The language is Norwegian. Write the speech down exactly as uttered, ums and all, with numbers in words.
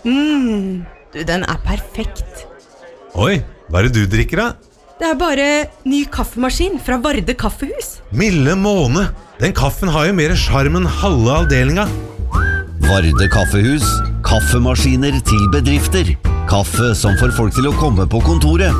Mm, du, den er perfekt. Oi, hva er det du drikker da? Det er bare ny kaffemaskin fra Varde Kaffehus. Milde måne, den kaffen har jo mer charm enn halve avdelinga. Varde Kaffehus, kaffemaskiner til bedrifter. Kaffe som får folk til å komme på kontoret.